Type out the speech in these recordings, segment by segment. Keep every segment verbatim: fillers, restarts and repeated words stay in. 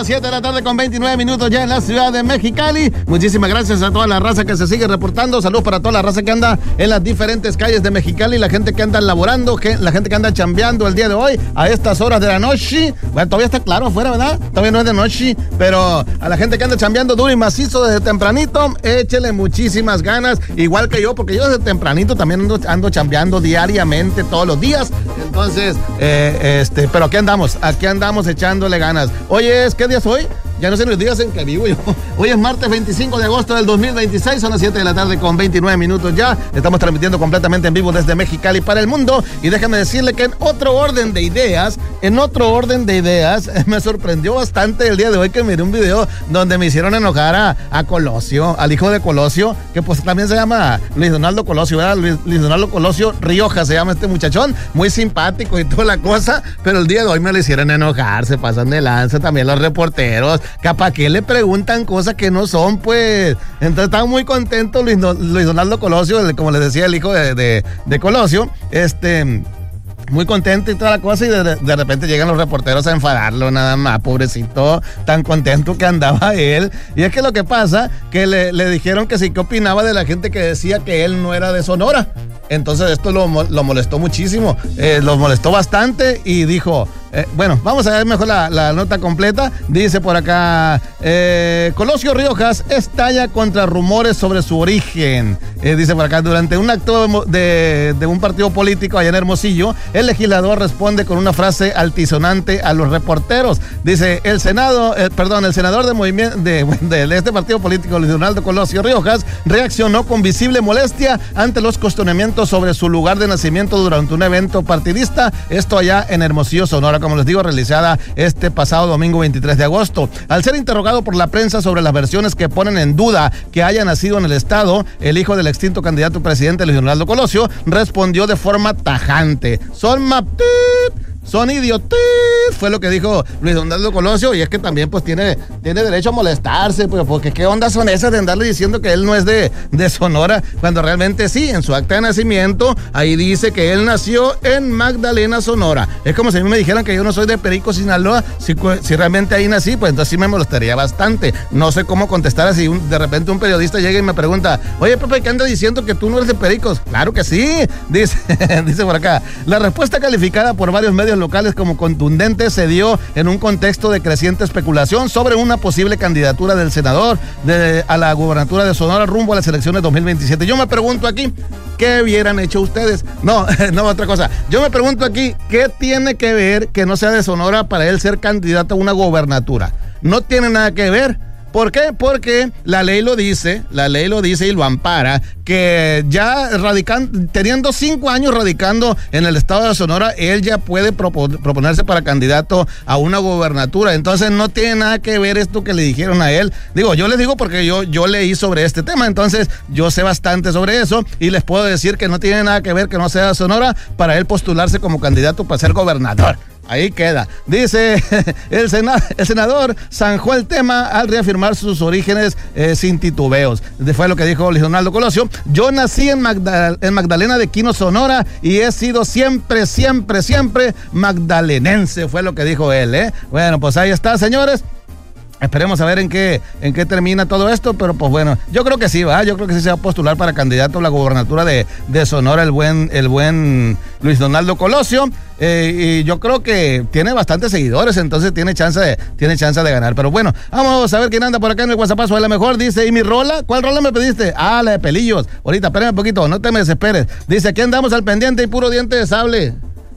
siete de la tarde con veintinueve minutos ya en la ciudad de Mexicali. Muchísimas gracias a toda la raza que se sigue reportando. Saludos para toda la raza que anda en las diferentes calles de Mexicali, la gente que anda laborando, que, la gente que anda chambeando el día de hoy a estas horas de la noche. Bueno, todavía está claro afuera, ¿verdad? Todavía no es de noche, pero a la gente que anda chambeando duro y macizo desde tempranito, échele muchísimas ganas, igual que yo, porque yo desde tempranito también ando, ando chambeando diariamente, todos los días. Entonces, eh, este, pero aquí andamos, aquí andamos echándole ganas. Oye, ¿qué día es hoy? Ya no sé los días en que vivo yo. Hoy es martes veinticinco de agosto del dos mil veintiséis, son las siete de la tarde con veintinueve minutos ya. Estamos transmitiendo completamente en vivo desde Mexicali para el mundo. Y déjame decirle que en otro orden de ideas, en otro orden de ideas, me sorprendió bastante el día de hoy que miré un video donde me hicieron enojar a, a Colosio, al hijo de Colosio, que pues también se llama Luis Donaldo Colosio, ¿verdad? Luis, Luis Donaldo Colosio Rioja se llama este muchachón, muy simpático y toda la cosa, pero el día de hoy me lo hicieron enojar, se pasan de lanza también los reporteros. Capaz que le preguntan cosas que no son, pues. Entonces estaba muy contento Luis, Luis Donaldo Colosio, como les decía, el hijo de, de, de Colosio, este... muy contento y toda la cosa, y de, de repente llegan los reporteros a enfadarlo nada más, pobrecito, tan contento que andaba él. Y es que lo que pasa, que le, le dijeron que sí, que opinaba de la gente que decía que él no era de Sonora. Entonces esto lo, lo molestó muchísimo, eh, lo molestó bastante y dijo... Eh, bueno, vamos a ver mejor la, la nota completa. Dice por acá, eh, Colosio Riojas estalla contra rumores sobre su origen. Eh, dice por acá, durante un acto de, de un partido político allá en Hermosillo, el legislador responde con una frase altisonante a los reporteros. Dice, el Senado, eh, perdón, el senador de movimiento de, de, de este partido político, Luis Donaldo Colosio Riojas, reaccionó con visible molestia ante los cuestionamientos sobre su lugar de nacimiento durante un evento partidista, esto allá en Hermosillo, Sonora, como les digo, realizada este pasado domingo veintitrés de agosto. Al ser interrogado por la prensa sobre las versiones que ponen en duda que haya nacido en el estado, el hijo del extinto candidato presidente Luis Donaldo Colosio respondió de forma tajante: son maptip, son idiotis, fue lo que dijo Luis Donaldo Colosio. Y es que también pues tiene, tiene derecho a molestarse, pues, porque qué ondas son esas de andarle diciendo que él no es de, de Sonora, cuando realmente sí, en su acta de nacimiento ahí dice que él nació en Magdalena, Sonora. Es como si a mí me dijeran que yo no soy de Perico, Sinaloa. Si, si realmente ahí nací, pues entonces sí me molestaría bastante. No sé cómo contestar así. Un, de repente un periodista llega y me pregunta: oye, Pepe, ¿qué anda diciendo que tú no eres de Pericos? Claro que sí, dice, dice por acá. La respuesta calificada por varios medios locales como contundente se dio en un contexto de creciente especulación sobre una posible candidatura del senador de, a la gubernatura de Sonora rumbo a las elecciones dos mil veintisiete. Yo me pregunto aquí, ¿qué hubieran hecho ustedes? No, no, otra cosa. Yo me pregunto aquí, ¿qué tiene que ver que no sea de Sonora para él ser candidato a una gubernatura? No tiene nada que ver. ¿Por qué? Porque la ley lo dice, la ley lo dice y lo ampara, que ya radicando, teniendo cinco años radicando en el estado de Sonora, él ya puede propon- proponerse para candidato a una gobernatura. Entonces no tiene nada que ver esto que le dijeron a él. Digo, yo les digo porque yo, yo leí sobre este tema, entonces yo sé bastante sobre eso y les puedo decir que no tiene nada que ver que no sea de Sonora para él postularse como candidato para ser gobernador. Ahí queda. Dice, el, sena, el senador zanjó el tema al reafirmar sus orígenes eh, sin titubeos. Fue lo que dijo Luis Donaldo Colosio. Yo nací en, Magdal- en Magdalena de Quino, Sonora, y he sido siempre, siempre, siempre magdalenense, fue lo que dijo él, ¿eh? Bueno, pues ahí está, señores. Esperemos a ver en qué, en qué termina todo esto, pero pues bueno, yo creo que sí, va, yo creo que sí se va a postular para candidato a la gobernatura de, de Sonora, el buen, el buen Luis Donaldo Colosio, eh, y yo creo que tiene bastantes seguidores, entonces tiene chance de, tiene chance de ganar. Pero bueno, vamos a ver quién anda por acá en el WhatsApp, a la mejor, dice, ¿y mi rola? ¿Cuál rola me pediste? Ah, la de Pelillos. Ahorita, espérame un poquito, no te me desesperes. Dice, aquí andamos al pendiente y puro diente de sable.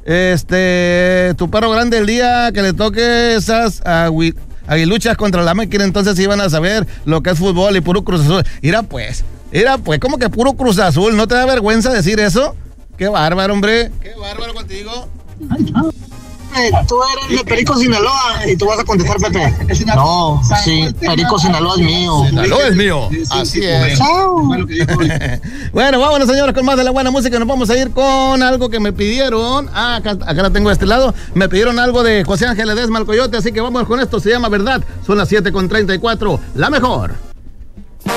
Este, tu perro grande el día que le toque esas agüitas. Aguiluchas contra la máquina, entonces iban a saber lo que es fútbol y puro Cruz Azul. Mira pues, mira pues, ¿cómo que puro Cruz Azul? ¿No te da vergüenza decir eso? Qué bárbaro, hombre. Qué bárbaro contigo. Tú eres de Perico, Sinaloa, y tú vas a contestar, Pepe. No, sí, Perico, Sinaloa es mío. Sinaloa es mío, así es. Bueno, vámonos, señores, con más de la buena música. Nos vamos a ir con algo que me pidieron. Ah, acá, acá la tengo de este lado. Me pidieron algo de José Ángel Ledesma, el Coyote, así que vamos con esto. Se llama Verdad. Son las siete con treinta y cuatro. La mejor.